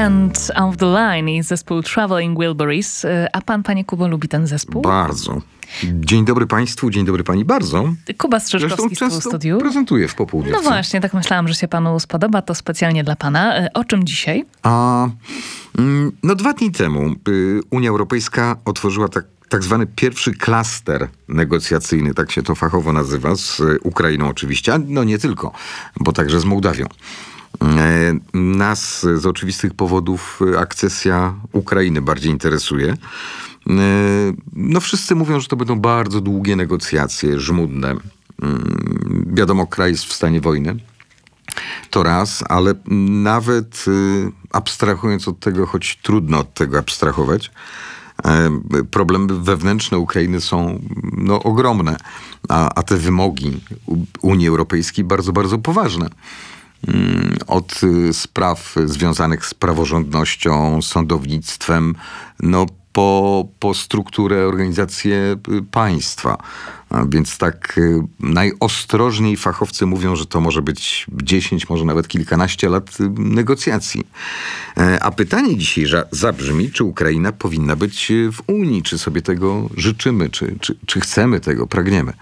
End of the Line i zespół Traveling Wilburys. A pan, panie Kubo, lubi ten zespół? Bardzo. Dzień dobry państwu, dzień dobry pani bardzo. Kuba Strzyczkowski z studiu. Prezentuję w popołudniu. No właśnie, tak myślałam, że się panu spodoba, to specjalnie dla pana. O czym dzisiaj? No 2 dni temu Unia Europejska otworzyła tak zwany pierwszy klaster negocjacyjny, tak się to fachowo nazywa, z Ukrainą oczywiście, a no nie tylko, bo także z Mołdawią. Nas z oczywistych powodów akcesja Ukrainy bardziej interesuje. No wszyscy mówią, że to będą bardzo długie negocjacje, żmudne. Wiadomo, kraj jest w stanie wojny. To raz, ale nawet abstrahując od tego, choć trudno od tego abstrahować, problemy wewnętrzne Ukrainy są ogromne, a te wymogi Unii Europejskiej bardzo, bardzo poważne. Od spraw związanych z praworządnością, sądownictwem, po strukturę, organizację państwa. Więc tak najostrożniej fachowcy mówią, że to może być 10, może nawet kilkanaście lat negocjacji. A pytanie dzisiaj zabrzmi, czy Ukraina powinna być w Unii, czy sobie tego życzymy, czy chcemy tego, pragniemy.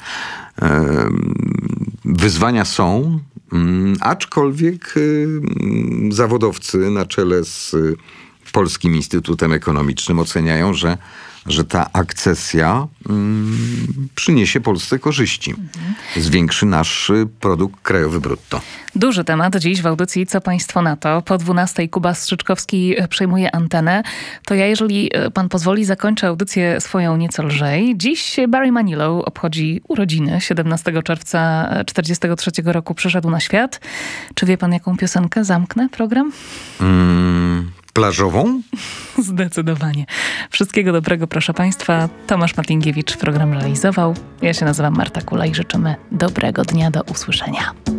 Wyzwania są, aczkolwiek zawodowcy na czele z Polskim Instytutem Ekonomicznym oceniają, że ta akcesja przyniesie Polsce korzyści. Zwiększy nasz produkt krajowy brutto. Duży temat dziś w audycji Co Państwo na to? Po 12 Kuba Strzyczkowski przejmuje antenę. To ja, jeżeli pan pozwoli, zakończę audycję swoją nieco lżej. Dziś Barry Manilow obchodzi urodziny. 17 czerwca 1943 roku przyszedł na świat. Czy wie pan, jaką piosenkę zamknę program? Plażową? Zdecydowanie. Wszystkiego dobrego, proszę państwa. Tomasz Matingiewicz program realizował. Ja się nazywam Marta Kula i życzymy dobrego dnia. Do usłyszenia.